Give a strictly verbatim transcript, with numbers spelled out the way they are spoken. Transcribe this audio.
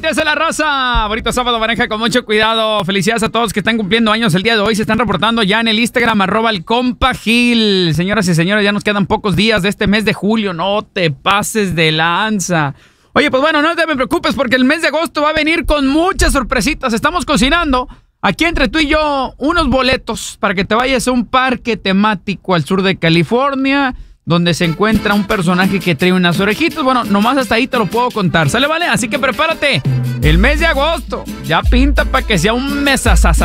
Ahorita es la raza. Ahorita sábado, maneja con mucho cuidado. Felicidades a todos que están cumpliendo años el día de hoy. Se están reportando ya en el Instagram, arroba el compa Gil. Señoras y señores, ya nos quedan pocos días de este mes de julio. No te pases de lanza. Oye, pues bueno, no te me preocupes porque el mes de agosto va a venir con muchas sorpresitas. Estamos cocinando aquí entre tú y yo unos boletos para que te vayas a un parque temático al sur de California, donde se encuentra un personaje que trae unas orejitas. Bueno, nomás hasta ahí te lo puedo contar. ¿Sale, vale? Así que prepárate. El mes de agosto ya pinta para que sea un mesasasa.